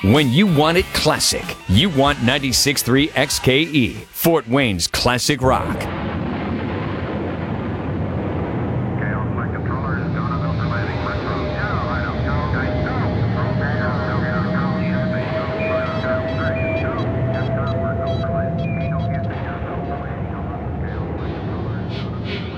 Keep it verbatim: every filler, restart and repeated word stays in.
When you want it classic, you want ninety-six point three X K E, Fort Wayne's classic rock.